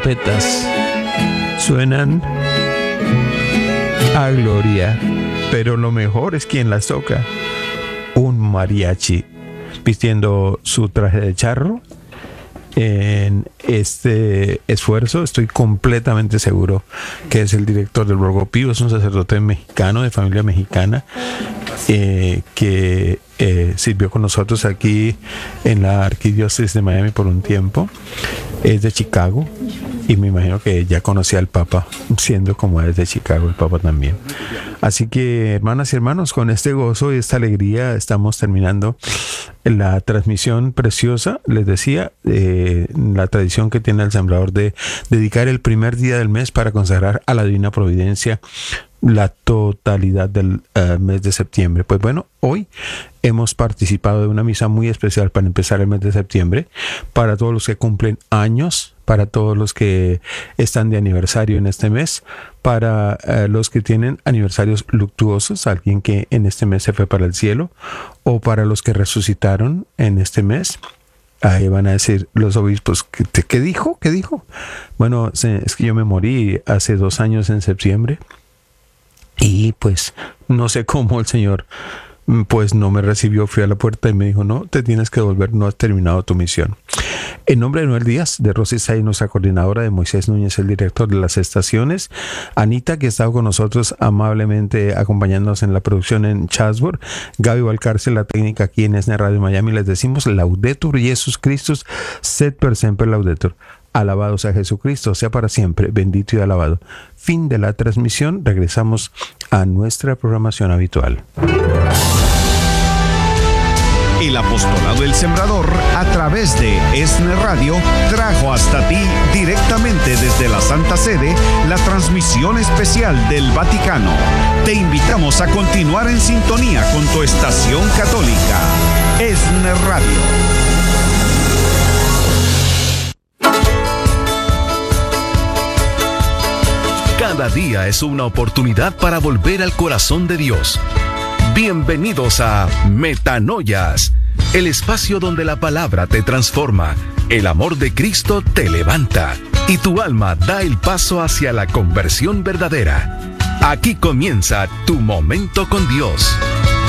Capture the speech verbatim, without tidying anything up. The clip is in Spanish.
trompetas suenan a gloria, pero lo mejor es quien las toca. Un mariachi vistiendo su traje de charro. En este esfuerzo estoy completamente seguro que es el director del Borgo Pío, es un sacerdote mexicano de familia mexicana eh, que eh, sirvió con nosotros aquí en la Arquidiócesis de Miami por un tiempo. Es de Chicago y me imagino que ya conocía al Papa, siendo como es de Chicago el Papa también. Así que, hermanas y hermanos, con este gozo y esta alegría estamos terminando la transmisión preciosa. Les decía, eh, la tradición que tiene el Sembrador de dedicar el primer día del mes para consagrar a la Divina Providencia la totalidad del uh, mes de septiembre. Pues bueno, hoy hemos participado de una misa muy especial para empezar el mes de septiembre, para todos los que cumplen años, para todos los que están de aniversario en este mes, para uh, los que tienen aniversarios luctuosos, alguien que en este mes se fue para el cielo, o para los que resucitaron en este mes. Ahí van a decir los obispos, ¿qué, qué dijo? ¿Qué dijo? Bueno, es que yo me morí hace dos años en septiembre. Y pues no sé cómo el Señor pues no me recibió. Fui a la puerta y me dijo, no, te tienes que volver, no has terminado tu misión. En nombre de Noel Díaz, de Rosy Say, nuestra coordinadora, de Moisés Núñez, el director de las estaciones, Anita, que ha estado con nosotros amablemente acompañándonos en la producción en Chatsworth, Gaby Valcárcel, la técnica aquí en ESNE Radio Miami, les decimos Laudetur Jesus Christus, sed per semper laudetur. Alabado sea Jesucristo, sea para siempre bendito y alabado. Fin de la transmisión. Regresamos a nuestra programación habitual. El apostolado del Sembrador a través de ESNE Radio trajo hasta ti directamente desde la Santa Sede la transmisión especial del Vaticano. Te invitamos a continuar en sintonía con tu estación católica, ESNE Radio. Cada día es una oportunidad para volver al corazón de Dios. Bienvenidos a Metanoias, el espacio donde la palabra te transforma, el amor de Cristo te levanta y tu alma da el paso hacia la conversión verdadera. Aquí comienza tu momento con Dios.